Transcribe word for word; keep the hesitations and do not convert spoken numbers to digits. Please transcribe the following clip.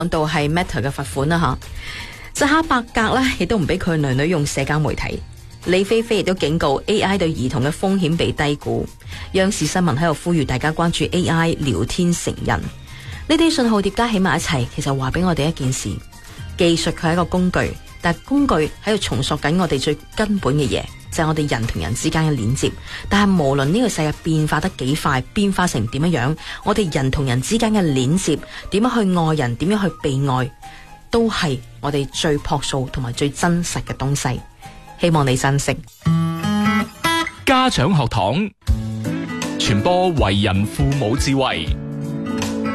講到係 Meta 嘅罰款啦吓，扎克伯格咧亦都唔俾佢女女用社交媒體。李飛飛亦都警告 A I 對兒童嘅風險被低估。央視新聞喺度呼籲大家關注 A I 聊天成人。呢啲信號疊加起埋一齊，其實話俾我哋一件事：技術佢係一個工具，但係工具喺度重塑緊我哋最根本嘅嘢，就係我哋人同人之間嘅連接。但係無論呢個世界變化得幾快，變化成點樣樣，我哋人同人之間嘅連接，點樣去愛人，點樣去被愛，都係我哋最樸素同埋最真實嘅東西。希望你珍惜。 家長學堂傳播為人父母智慧。